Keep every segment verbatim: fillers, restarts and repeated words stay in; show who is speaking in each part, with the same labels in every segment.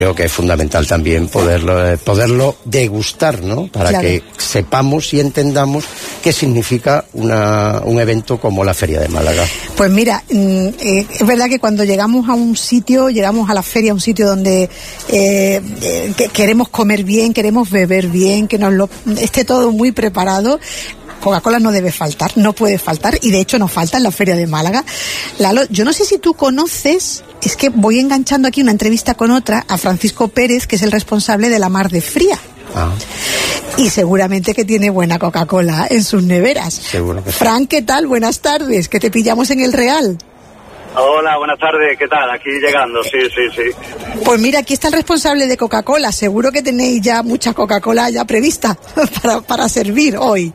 Speaker 1: Creo que es fundamental también poderlo, poderlo degustar, ¿no? Para claro. que sepamos y entendamos qué significa una, un evento como la Feria de Málaga.
Speaker 2: Pues mira, eh, es verdad que cuando llegamos a un sitio, llegamos a la feria, a un sitio donde eh, eh, que queremos comer bien, queremos beber bien, que nos lo, esté todo muy preparado. Coca-Cola no debe faltar, no puede faltar, y de hecho no falta en la Feria de Málaga. Lalo, yo no sé si tú conoces, es que voy enganchando aquí una entrevista con otra, a Francisco Pérez, que es el responsable de la Mar de Fría. Ah. Y seguramente que tiene buena Coca-Cola en sus neveras.
Speaker 1: Seguro que sí.
Speaker 2: Fran, ¿qué tal? Buenas tardes, que te pillamos en el Real.
Speaker 3: Hola, buenas tardes, ¿qué tal? Aquí llegando, sí, sí, sí.
Speaker 2: Pues mira, aquí está el responsable de Coca-Cola, seguro que tenéis ya mucha Coca-Cola ya prevista para, para servir hoy.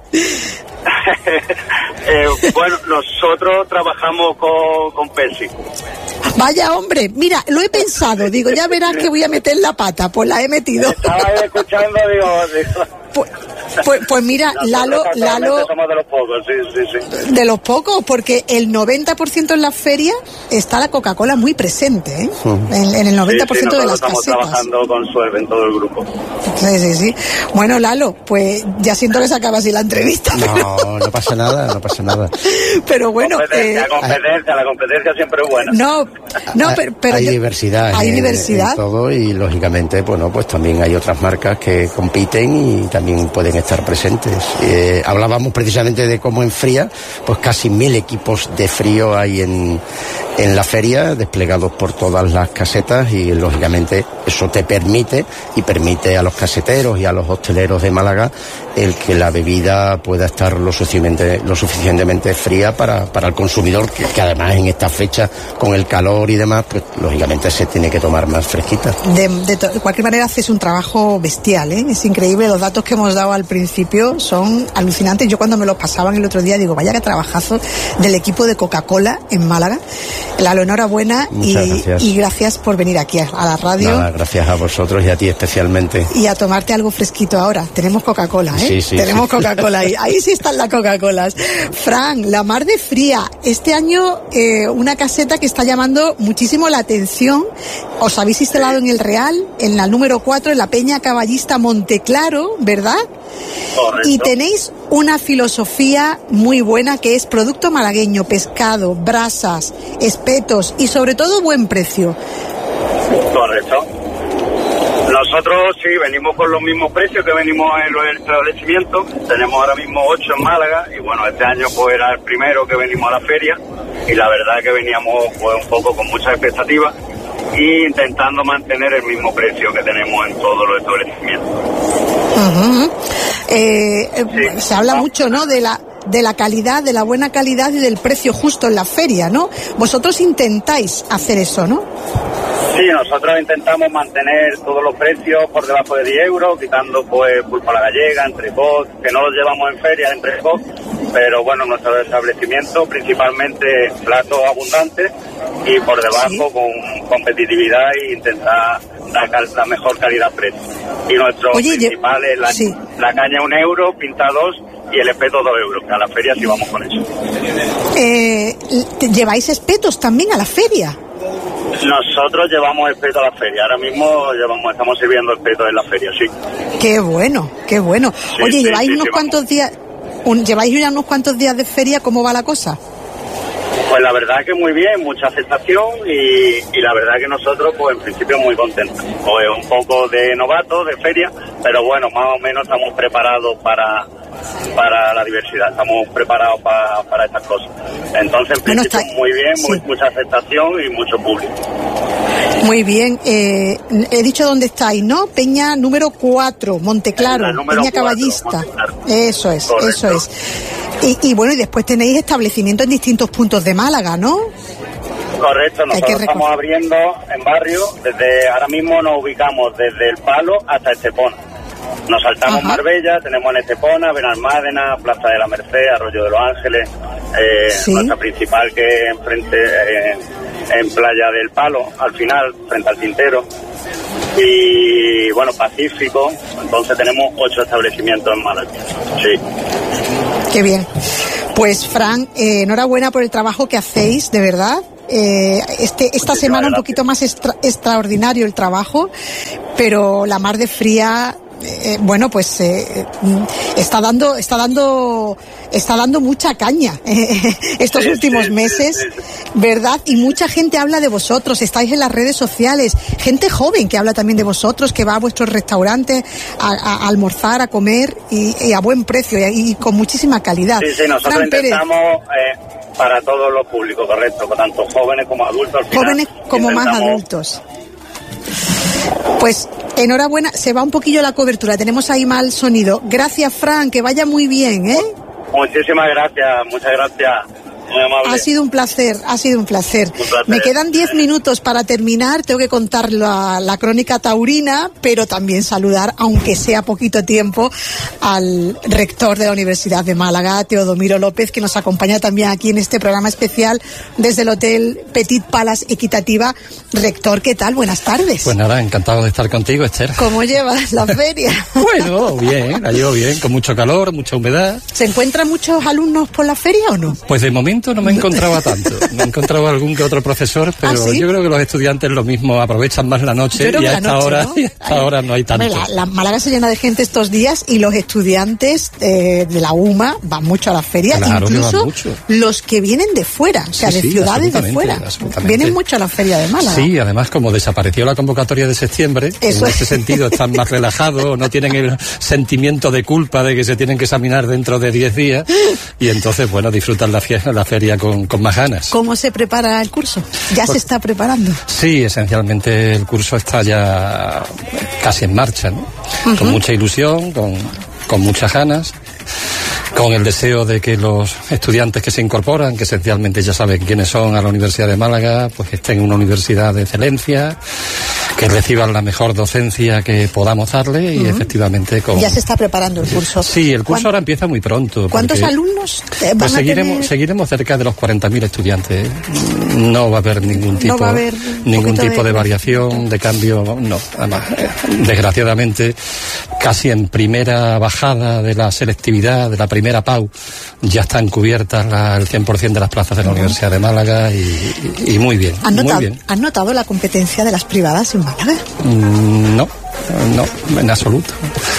Speaker 3: eh, bueno, nosotros trabajamos con, con Pepsi.
Speaker 2: Vaya hombre, mira, lo he pensado, digo, ya verás que voy a meter la pata, pues la he metido.
Speaker 3: Estaba escuchando, digo, digo.
Speaker 2: Pues, pues, pues mira, Lalo, Lalo...
Speaker 3: Somos de los pocos, sí, sí, sí.
Speaker 2: De los pocos, porque el noventa por ciento en la feria está la Coca-Cola muy presente, ¿eh? Uh-huh. En, en el noventa por ciento sí, sí, de las
Speaker 3: estamos
Speaker 2: casetas.
Speaker 3: Estamos trabajando con Suelve en todo el grupo.
Speaker 2: Sí, sí, sí. Bueno, Lalo, pues ya siento que se acaba así la entrevista.
Speaker 1: No,
Speaker 2: pero...
Speaker 1: no pasa nada, no pasa nada.
Speaker 2: Pero bueno...
Speaker 3: Competencia, eh... competencia, la competencia siempre es buena.
Speaker 2: No, no, pero... pero
Speaker 1: hay
Speaker 2: yo...
Speaker 1: diversidad.
Speaker 2: Hay
Speaker 1: en,
Speaker 2: diversidad.
Speaker 1: En todo, y lógicamente, bueno, pues también hay otras marcas que compiten y también pueden estar presentes. Eh, hablábamos precisamente de cómo en fría, pues casi mil equipos de frío hay en, en la feria, desplegados por todas las casetas, y lógicamente eso te permite y permite a los caseteros y a los hosteleros de Málaga el que la bebida pueda estar lo suficientemente, lo suficientemente fría para, para el consumidor, que, que además en esta fecha, con el calor y demás, pues lógicamente se tiene que tomar más fresquita.
Speaker 2: De, de, to- de cualquier manera haces un trabajo bestial, ¿eh? Es increíble, los datos que hemos dado al principio son alucinantes. Yo cuando me los pasaban el otro día digo, vaya que trabajazo del equipo de Coca-Cola en Málaga. Lalo, enhorabuena y gracias. y gracias por venir aquí a, a la radio.
Speaker 1: Nada, gracias a vosotros y a ti especialmente.
Speaker 2: Y a tomarte algo fresquito ahora. Tenemos Coca-Cola, ¿eh?
Speaker 1: Sí, sí,
Speaker 2: Tenemos
Speaker 1: sí.
Speaker 2: Coca-Cola ahí. Ahí sí están las Coca-Colas. Fran, la Mar de Fría. Este año eh, una caseta que está llamando muchísimo la atención. Os habéis instalado en el Real, en la número cuatro, en la Peña Caballista Monteclaro, ¿verdad?
Speaker 3: Correcto.
Speaker 2: Y tenéis una filosofía muy buena, que es producto malagueño, pescado, brasas, espetos y sobre todo buen precio.
Speaker 3: Correcto. Nosotros sí venimos con los mismos precios que venimos en los establecimientos. Tenemos ahora mismo ocho en Málaga y bueno, este año pues era el primero que venimos a la feria y la verdad que veníamos pues un poco con muchas expectativas y intentando mantener el mismo precio que tenemos en todos los establecimientos.
Speaker 2: Uh-huh. Eh,
Speaker 3: Sí.
Speaker 2: Se habla mucho, ¿no?, de la de la calidad, de la buena calidad y del precio justo en la feria, ¿no? Vosotros intentáis hacer eso, ¿no?
Speaker 3: Sí, nosotros intentamos mantener todos los precios por debajo de diez euros, quitando pues pulpa a la gallega, entrecot, que no los llevamos en feria, entrecot, pero bueno, nuestro establecimiento principalmente platos abundantes y por debajo sí. con competitividad e intentar dar la mejor calidad-precio. Y nuestro
Speaker 2: Oye,
Speaker 3: principal
Speaker 2: ye-
Speaker 3: es la,
Speaker 2: sí.
Speaker 3: la caña un euro, pinta dos y el espeto dos euros, que a la feria sí vamos con eso.
Speaker 2: Eh, ¿Lleváis espetos también a la feria?
Speaker 3: Nosotros llevamos espeto a la feria, ahora mismo llevamos, estamos sirviendo espeto en la feria, sí.
Speaker 2: Qué bueno, qué bueno.
Speaker 3: Sí,
Speaker 2: Oye,
Speaker 3: sí,
Speaker 2: lleváis
Speaker 3: sí,
Speaker 2: unos
Speaker 3: sí,
Speaker 2: cuantos
Speaker 3: vamos.
Speaker 2: días, un, lleváis ya unos cuantos días de feria, ¿cómo va la cosa?
Speaker 3: Pues la verdad que muy bien, mucha aceptación y, y la verdad que nosotros pues en principio muy contentos. Pues un poco de novato, de feria, pero bueno, más o menos estamos preparados para, para la diversidad, estamos preparados para, para estas cosas. Entonces en
Speaker 2: Bueno,
Speaker 3: principio
Speaker 2: está-
Speaker 3: muy bien, muy,
Speaker 2: sí.
Speaker 3: mucha aceptación y mucho público.
Speaker 2: Muy bien, eh, he dicho dónde estáis, ¿no? Peña número cuatro, Monteclaro,
Speaker 3: La número
Speaker 2: Peña
Speaker 3: cuatro,
Speaker 2: Caballista.
Speaker 3: Monteclaro.
Speaker 2: Eso es,
Speaker 3: Correcto.
Speaker 2: eso es. Y, y bueno, y después tenéis establecimientos en distintos puntos de Málaga, ¿no?
Speaker 3: Correcto,
Speaker 2: Hay que
Speaker 3: nosotros
Speaker 2: recor-
Speaker 3: estamos abriendo en barrio, desde ahora mismo nos ubicamos desde El Palo hasta Estepona. Nos saltamos
Speaker 2: Ajá.
Speaker 3: Marbella, tenemos en Estepona, Benalmádena, Plaza de la Merced, Arroyo de los Ángeles, eh,
Speaker 2: Sí.
Speaker 3: nuestra principal que es enfrente, eh, en Playa del Palo, al final, frente al Tintero. Y bueno, Pacífico, entonces tenemos ocho establecimientos en Málaga. Sí.
Speaker 2: Qué bien. Pues Fran, eh, enhorabuena por el trabajo que hacéis, de verdad. Eh, este, esta
Speaker 3: Muchísimas
Speaker 2: semana un
Speaker 3: gracias.
Speaker 2: poquito más extra, extraordinario el trabajo, pero la mar de fría, eh, bueno, pues eh, está dando, está dando, está dando mucha caña eh, estos
Speaker 3: Sí,
Speaker 2: últimos
Speaker 3: sí,
Speaker 2: meses,
Speaker 3: sí, sí.
Speaker 2: ¿verdad? Y mucha gente habla de vosotros, estáis en las redes sociales, gente joven que habla también de vosotros, que va a vuestros restaurantes a, a, a almorzar, a comer y, y a buen precio y, y con muchísima calidad.
Speaker 3: Sí, sí, nosotros
Speaker 2: Fran Pérez,
Speaker 3: intentamos eh, para todos los públicos, correcto, tanto jóvenes como adultos. Al final,
Speaker 2: jóvenes como más
Speaker 3: intentamos-
Speaker 2: adultos. Pues enhorabuena, se va un poquillo la cobertura, tenemos ahí mal sonido. Gracias, Fran, que vaya muy bien, ¿eh?
Speaker 3: Muchísimas gracias, muchas gracias. Muy amable.
Speaker 2: Ha sido un placer, ha sido un placer.
Speaker 3: Un placer.
Speaker 2: Me quedan diez minutos para terminar, tengo que contar la, la crónica taurina, pero también saludar, aunque sea poquito tiempo, al rector de la Universidad de Málaga, Teodomiro López, que nos acompaña también aquí en este programa especial desde el Hotel Petit Palace Equitativa. Rector, ¿qué tal? Buenas tardes.
Speaker 4: Pues nada, encantado de estar contigo, Esther.
Speaker 2: ¿Cómo llevas la feria?
Speaker 4: Bueno, bien, la llevo bien, con mucho calor, mucha humedad.
Speaker 2: ¿Se encuentran muchos alumnos por la feria o no?
Speaker 4: Pues de momento no me encontraba tanto. Me he encontrado algún que otro profesor, pero
Speaker 2: ¿Ah, sí?
Speaker 4: yo creo que los estudiantes lo mismo aprovechan más la
Speaker 2: Yo
Speaker 4: noche
Speaker 2: creo
Speaker 4: y
Speaker 2: que
Speaker 4: a
Speaker 2: la
Speaker 4: esta
Speaker 2: noche,
Speaker 4: hora,
Speaker 2: ¿no?
Speaker 4: y a esta hora no hay tanto.
Speaker 2: Hombre, la, la Málaga se llena de gente estos días y los estudiantes eh, de la U M A van mucho a la feria,
Speaker 4: Claro que
Speaker 2: incluso
Speaker 4: van mucho.
Speaker 2: los que vienen de fuera, o sea,
Speaker 4: Sí,
Speaker 2: de
Speaker 4: sí,
Speaker 2: ciudades de
Speaker 4: absolutamente,
Speaker 2: fuera,
Speaker 4: absolutamente.
Speaker 2: vienen mucho a la feria de Málaga.
Speaker 4: Sí, además como desapareció la convocatoria de septiembre,
Speaker 2: Eso
Speaker 4: en
Speaker 2: es.
Speaker 4: ese sentido están más relajados, no tienen el sentimiento de culpa de que se tienen que examinar dentro de diez días y entonces, bueno, disfrutan la, fiesta, la feria con, con más ganas.
Speaker 2: ¿Cómo se prepara el curso? ¿Ya
Speaker 4: Pues-
Speaker 2: se está preparando?
Speaker 4: Sí, esencialmente el curso está ya casi en marcha, ¿no? Con mucha ilusión, con, con muchas ganas, con el deseo de que los estudiantes que se incorporan, que esencialmente ya saben quiénes son a la Universidad de Málaga, pues estén en una universidad de excelencia, que reciban la mejor docencia que podamos darle y efectivamente con...
Speaker 2: Ya se está preparando el curso.
Speaker 4: Sí, el curso
Speaker 2: ¿Cuán-
Speaker 4: ahora empieza muy pronto.
Speaker 2: ¿Cuántos
Speaker 4: porque-
Speaker 2: alumnos eh, van
Speaker 4: Pues
Speaker 2: a
Speaker 4: seguiremos,
Speaker 2: tener?
Speaker 4: seguiremos cerca de los cuarenta mil estudiantes. No va a haber ningún tipo,
Speaker 2: No va a haber un
Speaker 4: ningún
Speaker 2: poquito
Speaker 4: tipo
Speaker 2: de-
Speaker 4: de variación, de cambio, no. Además, eh, desgraciadamente, casi en primera bajada de la selectividad, de la primera P A U, ya están cubiertas la- el cien por ciento de las plazas de la Universidad de Málaga y, y- y muy bien,
Speaker 2: ¿Han
Speaker 4: muy
Speaker 2: notado,
Speaker 4: bien.
Speaker 2: ¿Han notado la competencia de las privadas en Málaga?
Speaker 4: Mm, No, no, en absoluto.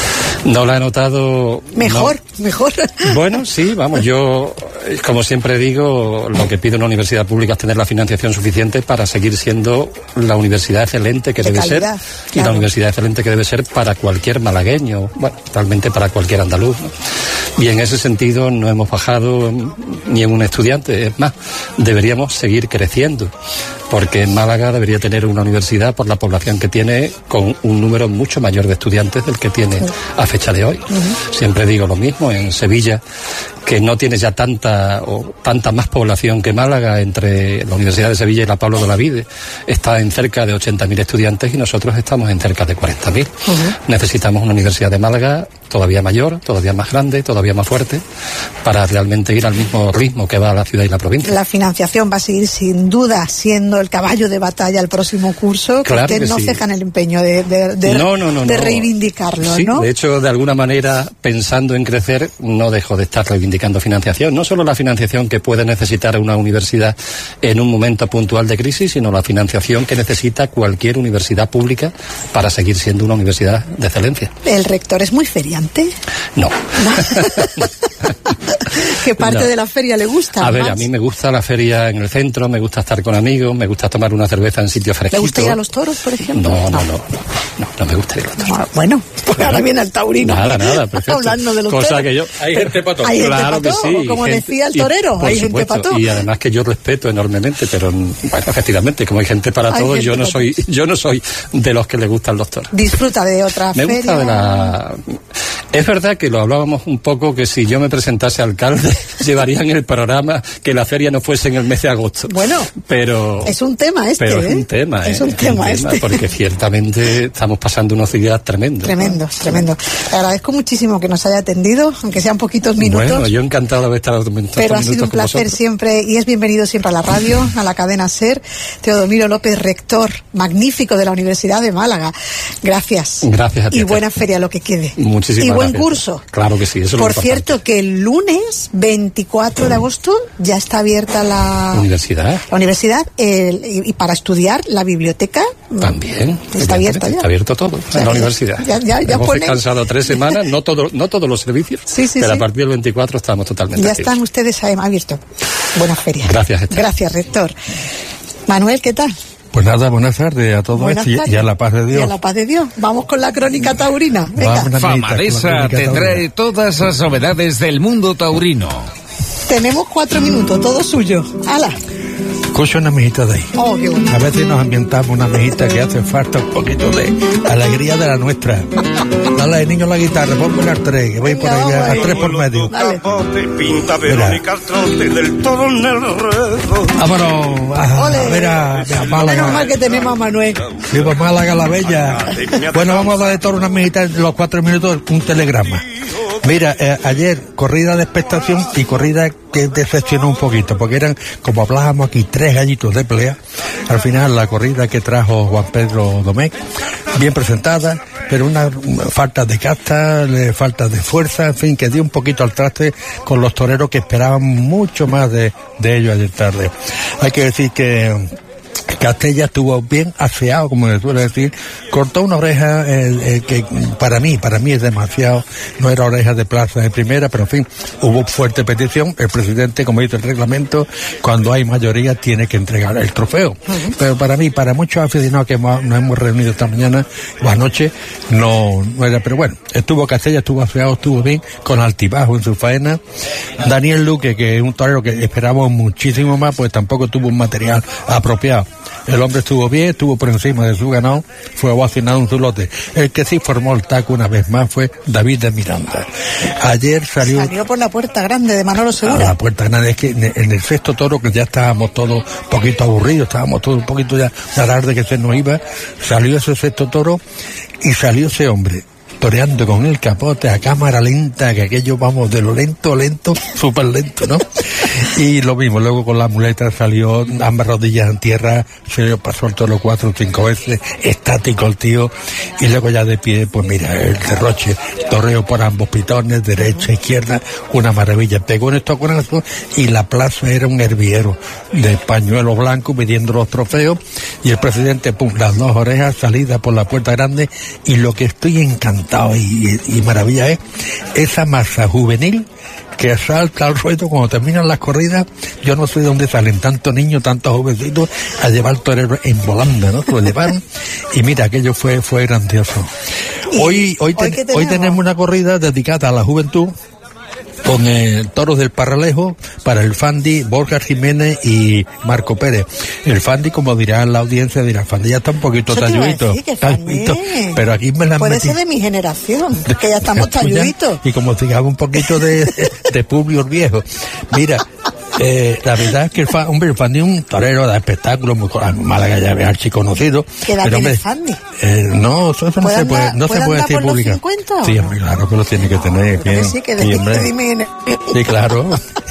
Speaker 4: No la he notado.
Speaker 2: Mejor, mejor.
Speaker 4: no. Bueno, sí, vamos, yo, eh, como siempre digo, lo que pide una universidad pública es tener la financiación suficiente para seguir siendo la universidad excelente que
Speaker 2: De
Speaker 4: debe
Speaker 2: calidad,
Speaker 4: ser y
Speaker 2: claro.
Speaker 4: la universidad excelente que debe ser para cualquier malagueño, bueno, realmente para cualquier andaluz, ¿no? Y en ese sentido no hemos bajado ni en un estudiante, es más, deberíamos seguir creciendo, porque Málaga debería tener una universidad por la población que tiene con un número mucho mayor de estudiantes del que tiene a fecha de hoy. Siempre digo lo mismo, en Sevilla, que no tiene ya tanta o tanta más población que Málaga, entre la Universidad de Sevilla y la Pablo de Olavide, está en cerca de ochenta mil estudiantes y nosotros estamos en cerca de cuarenta mil. Necesitamos una Universidad de Málaga todavía mayor, todavía más grande, todavía más fuerte, para realmente ir al mismo ritmo que va la ciudad y la provincia.
Speaker 2: La financiación va a seguir sin duda siendo el caballo de batalla el próximo curso, que
Speaker 4: Claro
Speaker 2: ustedes
Speaker 4: que
Speaker 2: no
Speaker 4: sí.
Speaker 2: cejan el empeño de, de, de,
Speaker 4: no, no, no,
Speaker 2: de
Speaker 4: no.
Speaker 2: reivindicarlo,
Speaker 4: Sí,
Speaker 2: ¿no?
Speaker 4: de hecho, de alguna manera, pensando en crecer, no dejo de estar reivindicando financiación. No solo la financiación que puede necesitar una universidad en un momento puntual de crisis, sino la financiación que necesita cualquier universidad pública para seguir siendo una universidad de excelencia.
Speaker 2: El rector es muy feriante.
Speaker 4: No.
Speaker 2: ¿Qué parte
Speaker 4: No.
Speaker 2: de la feria le gusta?
Speaker 4: A ver,
Speaker 2: más?
Speaker 4: a mí me gusta la feria en el centro, me gusta estar con amigos, me gusta tomar una cerveza en sitios
Speaker 2: ¿Le
Speaker 4: fresquitos.
Speaker 2: gusta ir a los toros, por ejemplo?
Speaker 4: No, no, no, no, no, no me gusta ir a los toros.
Speaker 2: Ah, bueno, pues ahora viene el taurino.
Speaker 4: Nada, nada, perfecto.
Speaker 2: Hablando de los
Speaker 4: Cosa
Speaker 2: toros.
Speaker 4: que yo... Hay gente para todo.
Speaker 2: Hay gente
Speaker 4: Claro
Speaker 2: pa'
Speaker 4: que
Speaker 2: todo,
Speaker 4: sí.
Speaker 2: como
Speaker 4: gente-
Speaker 2: decía el
Speaker 4: y,
Speaker 2: torero,
Speaker 4: por
Speaker 2: hay gente
Speaker 4: supuesto,
Speaker 2: pa' todo.
Speaker 4: Y además que yo respeto enormemente, pero, bueno, efectivamente, como hay gente para
Speaker 2: Hay
Speaker 4: todo,
Speaker 2: gente
Speaker 4: yo no
Speaker 2: pa'
Speaker 4: soy yo no soy de los que le gustan los toros.
Speaker 2: Disfruta de otra
Speaker 4: Me
Speaker 2: feria.
Speaker 4: gusta de la... Es verdad que lo hablábamos un poco, que si yo me presentase alcalde, llevarían el programa que la feria no fuese en el mes de agosto.
Speaker 2: Bueno,
Speaker 4: pero
Speaker 2: es un tema este,
Speaker 4: Pero
Speaker 2: ¿eh?
Speaker 4: es un tema,
Speaker 2: Es
Speaker 4: ¿eh?
Speaker 2: un tema este.
Speaker 4: Porque ciertamente estamos pasando unos días tremendos.
Speaker 2: Tremendo, tremendo. Le agradezco muchísimo que nos haya atendido, aunque sean poquitos minutos.
Speaker 4: Bueno, yo encantado de haber estado estos
Speaker 2: Pero ha sido
Speaker 4: minutos
Speaker 2: un
Speaker 4: con
Speaker 2: placer
Speaker 4: vosotros.
Speaker 2: siempre, y es bienvenido siempre a la radio, a la cadena SER. Teodomiro López, rector magnífico de la Universidad de Málaga. Gracias.
Speaker 4: Gracias a ti,
Speaker 2: Y
Speaker 4: Esther.
Speaker 2: buena feria lo que quede.
Speaker 4: Muchísimas
Speaker 2: Y buen concurso.
Speaker 4: Claro que sí, eso es
Speaker 2: Por
Speaker 4: lo
Speaker 2: cierto, que el lunes veinticuatro de agosto ya está abierta la
Speaker 4: universidad.
Speaker 2: La universidad el, y, y para estudiar la biblioteca
Speaker 4: también
Speaker 2: está abierta ya.
Speaker 4: Está abierto todo o sea, en la universidad.
Speaker 2: Ya, ya, ya
Speaker 4: Hemos
Speaker 2: ponen...
Speaker 4: descansado tres semanas, no todo, no todos los servicios,
Speaker 2: sí, sí,
Speaker 4: pero
Speaker 2: sí.
Speaker 4: a partir del veinticuatro estamos totalmente
Speaker 2: Ya
Speaker 4: activos.
Speaker 2: están ustedes abiertos. Buena feria.
Speaker 4: Gracias, Esther.
Speaker 2: Gracias, rector. Manuel, ¿qué tal?
Speaker 5: Pues nada, buenas tardes a todos y, y a la paz de Dios.
Speaker 2: Y a la paz de Dios. Vamos con la crónica taurina. Venga.
Speaker 6: Famadesa te trae todas las novedades del mundo taurino.
Speaker 2: Tenemos cuatro minutos, todo suyo. ¡Hala!
Speaker 5: Escucha una mejita de ahí.
Speaker 2: Oh, qué bonito.
Speaker 5: A veces nos ambientamos una mejita que hace falta un poquito de alegría de la nuestra. Dale, niño, la guitarra, ponme al tres, que voy por ahí a, a tres por medio.
Speaker 2: Dale.
Speaker 5: Vámonos a, a ver a, a Málaga.
Speaker 2: Menos mal que tenemos a Manuel.
Speaker 5: Viva Málaga la Bella. Bueno, vamos a dar de todo una mejita en los cuatro minutos, un telegrama. Mira, eh, ayer corrida de expectación y corrida que decepcionó un poquito, porque eran, como hablábamos aquí, tres gallitos de pelea. Al final la corrida que trajo Juan Pedro Domecq, bien presentada, pero una, una falta de casta, falta de fuerza, en fin, que dio un poquito al traste con los toreros que esperaban mucho más de, de ellos ayer tarde. Hay que decir que Castella estuvo bien aseado, como se suele decir, cortó una oreja eh, eh, que para mí, para mí es demasiado, no era oreja de plaza de primera, pero en fin, hubo fuerte petición, el presidente, como dice el reglamento, cuando hay mayoría tiene que entregar el trofeo, uh-huh. Pero para mí, para muchos aficionados que hemos, nos hemos reunido esta mañana o anoche, no, no era, pero bueno, estuvo Castella, estuvo aseado, estuvo bien, con altibajo en su faena. Daniel Luque, que es un torero que esperábamos muchísimo más, pues tampoco tuvo un material apropiado. El hombre estuvo bien, estuvo por encima de su ganado, fue ovacionado en su lote. El que sí formó el taco una vez más fue David de Miranda. Ayer salió...
Speaker 2: Salió por la puerta grande de Manolo Segura.
Speaker 5: A la puerta grande, es que en el sexto toro, que ya estábamos todos un poquito aburridos, estábamos todos un poquito ya tarde que se nos iba, salió ese sexto toro y salió ese hombre toreando con el capote a cámara lenta, que aquello vamos de lo lento, lento, súper lento, ¿no? Y lo mismo, luego con la muleta salió ambas rodillas en tierra, se le pasó el toro cuatro o cinco veces, estático el tío, y luego ya de pie, pues mira, el derroche, torreo por ambos pitones, derecha, izquierda, una maravilla. Pegó en estos conazos y la plaza era un hervidero de pañuelo blanco pidiendo los trofeos, y el presidente, pum, las dos orejas, salida por la puerta grande, y lo que estoy encantado Y, y, y maravilla es esa masa juvenil que salta al ruedo cuando terminan las corridas. Yo no sé de dónde salen tantos niños, tantos jovencitos a llevar torero en volanda, ¿no? Lo llevaron y mira, aquello fue fue grandioso. Hoy hoy, ten, hoy, hoy tenemos una corrida dedicada a la juventud con el toros del Parralejo para el Fandi, Borja Jiménez y Marco Pérez. El Fandi, como dirá la audiencia, dirá, Fandi ya está un poquito talluito, pero aquí me la
Speaker 2: puede
Speaker 5: metí.
Speaker 2: ser de mi generación, que ya estamos talluitos.
Speaker 5: Y como digamos un poquito de, de Publio el viejo. Mira, eh, la verdad es que el Fandi, hombre, el Fandi es un torero de espectáculo, muy Málaga ya es archiconocido.
Speaker 2: ¿Qué edad tiene el Fandi?
Speaker 5: Eh, no, eso, eso no se puede, no se puede decir públicamente. Sí, hombre, claro que lo tiene que tener. Bien.
Speaker 2: Sí, que
Speaker 5: sí, hombre.
Speaker 2: Dime.
Speaker 5: Sí, claro.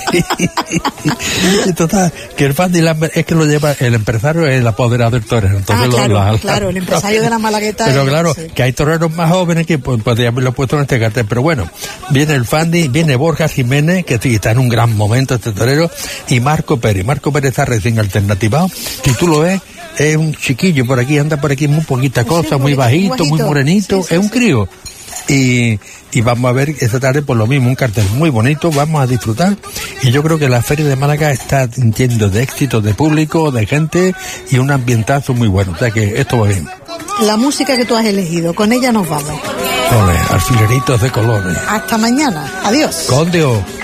Speaker 5: Y total, que el Fandi es que lo lleva, el empresario es el apoderado del torero. Entonces
Speaker 2: ah,
Speaker 5: lo,
Speaker 2: claro,
Speaker 5: lo,
Speaker 2: claro, el empresario de la Malagueta.
Speaker 5: Pero claro,
Speaker 2: sí.
Speaker 5: Que hay toreros más jóvenes que pues, podría haberlo puesto en este cartel. Pero bueno, viene el Fandi, viene Borja Jiménez, que sí, está en un gran momento este torero, y Marco Pérez. Marco Pérez está recién alternativado. Si tú lo ves, es un chiquillo por aquí, anda por aquí muy poquita cosa, sí, muy bajito, bajito, muy morenito, sí, sí, es un crío. Y, y vamos a ver esta tarde por lo mismo, un cartel muy bonito, vamos a disfrutar, y yo creo que la Feria de Málaga está lleno de éxito, de público, de gente, y un ambientazo muy bueno, o sea que esto va bien.
Speaker 2: La música que tú has elegido, con ella nos vamos.
Speaker 5: Ole, alfileritos de colores.
Speaker 2: Hasta mañana, adiós.
Speaker 5: Con Dios.